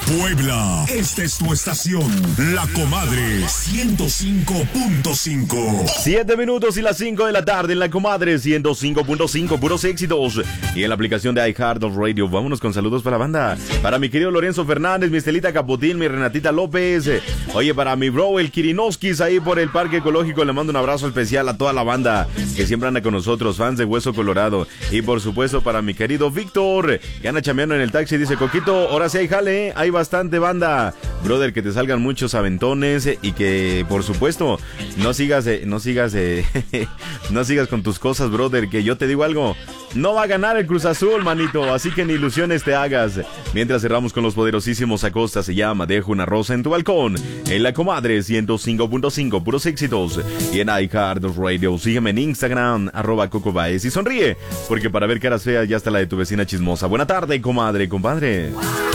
Puebla, esta es tu estación, La Comadre 105.5. 7 minutos y las 5 de la tarde en La Comadre 105.5, puros éxitos. Y en la aplicación de iHeartRadio, vámonos con saludos para la banda. Para mi querido Lorenzo Fernández, mi Estelita Capotín, mi Renatita López. Oye, para mi bro, el Kirinoskis, ahí por el Parque Ecológico, le mando un abrazo especial a toda la banda que siempre anda con nosotros, fans de Hueso Colorado. Y por supuesto para mi querido Víctor, que anda chambeando en el taxi, dice: Coquito, ahora sí hay jale, hay bastante banda. Brother, que te salgan muchos aventones y que, por supuesto, no sigas con tus cosas, brother, que yo te digo algo, no va a ganar el Cruz Azul, manito, así que ni ilusiones te hagas. Mientras cerramos con los poderosísimos Acosta, se llama Dejo una rosa en tu balcón, en La Comadre 105.5, puros éxitos. Y en iHeartRadio, sígueme en Instagram, @CocoBaez, y sonríe, porque para ver caras feas ya está la de tu vecina chismosa. Buena tarde, comadre, compadre.